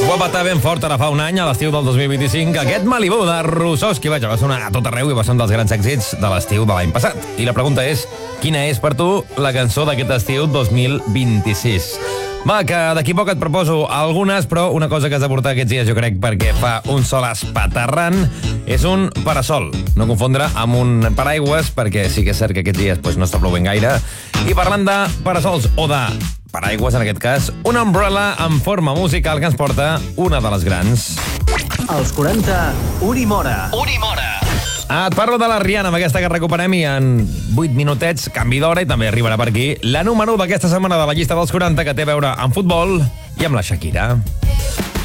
Va patar ben fort ara fa un any, a l'estiu del 2025, aquest Malibu de Russoski. Vaja, va sonar a tot arreu i va ser un dels grans èxits de l'estiu de l'any passat. I la pregunta és, quina és per tu la cançó d'aquest estiu 2026? Va, que d'aquí poc et proposo algunes, però una cosa que has de portar aquests dies, jo crec, perquè fa un sol espaterrant, és un parasol. No confondre amb un paraigües, perquè sí que és cert que aquests dies no està plovent gaire. I parlant de parasols, o de paraigües en aquest cas, una umbrella en forma musical que ens porta una de les grans. Als 40, Uri Mora. Et parlo de la Rihanna, amb aquesta que recuperem, i en 8 minutets, canvi d'hora, i també arribarà per aquí la número 1 d'aquesta setmana de la llista dels 40, que té a veure amb futbol i amb la Shakira.